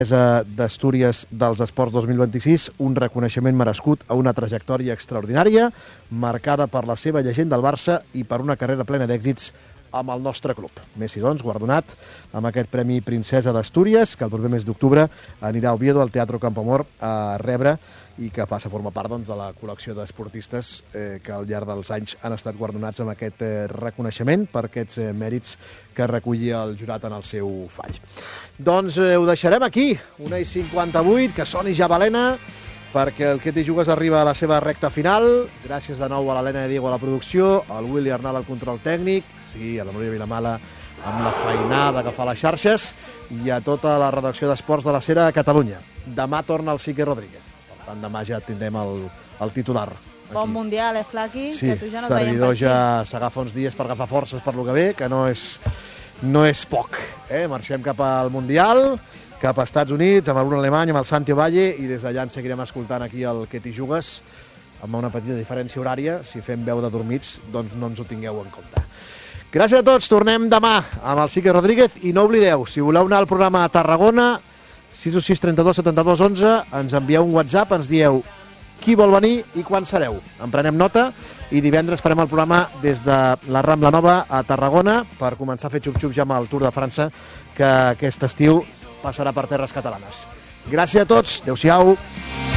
d'Astúries dels Esports 2026, un reconeixement merescut a una trajectòria extraordinària, marcada per la seva llegenda al Barça i per una carrera plena d'èxits amb el nostre club. Messi, doncs, guardonat amb aquest Premi Princesa d'Astúries, que el proper mes d'octubre anirà a Oviedo, al Teatro Campoamor, a rebre, i que passa a formar part de la col·lecció d'esportistes que al llarg dels anys han estat guardonats amb aquest reconeixement per aquests mèrits que recollia el jurat en el seu fall. Doncs ho deixarem aquí, 1:58, que soni ja balena, perquè el Que t'hi jugues arriba a la seva recta final. Gràcies de nou a l'Helena de Diego a la producció, al Willy Arnal al control tècnic, sí, a la Núria Vilamala amb la feinada que fa les xarxes, i a tota la redacció d'Esports de la Sera de Catalunya. Demà torna el Sique Rodríguez. Per tant, demà ja tindrem el titular. Aquí. Bon mundial, Flaqui? Sí, que tu ja no et veiem servidor per aquí. ja s'agafa uns dies per agafar forces per lo que ve, que no és poc. Marxem cap al Mundial, cap a Estats Units, amb el Bruno Alemany, amb el Santi Ovalle, i des d'allà ens seguirem escoltant aquí el Que t'hi jugues, amb una petita diferència horària. Si fem veu de dormits, doncs no ens ho tingueu en compte. Gràcies a tots, tornem demà amb el Sique Rodríguez, i no oblideu, si voleu anar al programa a Tarragona, 616 32 72 11, ens envieu un WhatsApp, ens dieu qui vol venir i quan sereu. En prenem nota, i divendres farem el programa des de la Rambla Nova a Tarragona per començar a fer xup-xup ja amb el Tour de França, que aquest estiu passarà per terres catalanes. Gràcies a tots, adeu-siau.